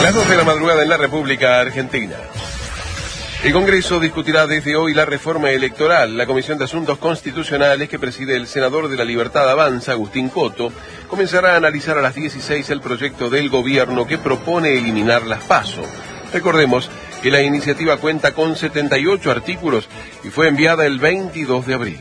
Las 2 de la madrugada en la República Argentina. El Congreso discutirá desde hoy la reforma electoral. La Comisión de Asuntos Constitucionales, que preside el senador de La Libertad Avanza, Agustín Coto, comenzará a analizar a las 16 el proyecto del gobierno que propone eliminar las PASO. Recordemos que la iniciativa cuenta con 78 artículos y fue enviada el 22 de abril.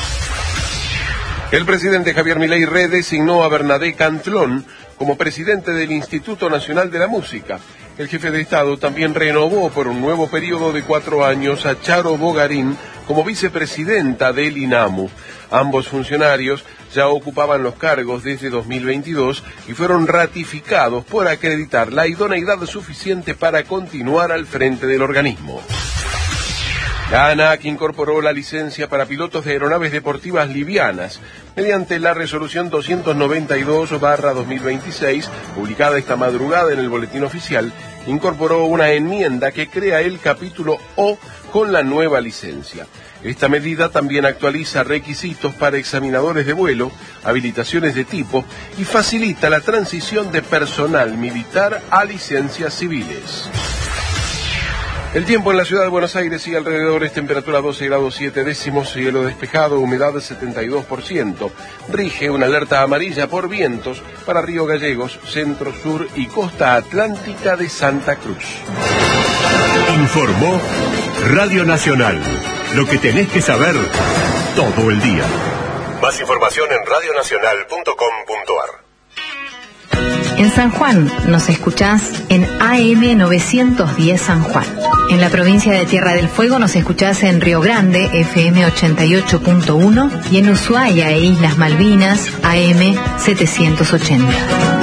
El presidente Javier Milei redesignó a Bernadé Cantlón como presidente del Instituto Nacional de la Música. El jefe de Estado también renovó por un nuevo periodo de 4 años a Charo Bogarín como vicepresidenta del INAMU. Ambos funcionarios ya ocupaban los cargos desde 2022 y fueron ratificados por acreditar la idoneidad suficiente para continuar al frente del organismo. La ANAC incorporó la licencia para pilotos de aeronaves deportivas livianas mediante la resolución 292/2026, publicada esta madrugada en el Boletín Oficial. Incorporó una enmienda que crea el capítulo O con la nueva licencia. Esta medida también actualiza requisitos para examinadores de vuelo, habilitaciones de tipo y facilita la transición de personal militar a licencias civiles. El tiempo en la ciudad de Buenos Aires y alrededores, temperatura 12 grados 7 décimos, cielo despejado, humedad 72%. Rige una alerta amarilla por vientos para Río Gallegos, centro, sur y costa atlántica de Santa Cruz. Informó Radio Nacional. Lo que tenés que saber todo el día. Más información en radionacional.com.ar. En San Juan nos escuchás en AM 910 San Juan. En la provincia de Tierra del Fuego nos escuchás en Río Grande, FM 88.1, y en Ushuaia e Islas Malvinas, AM 780.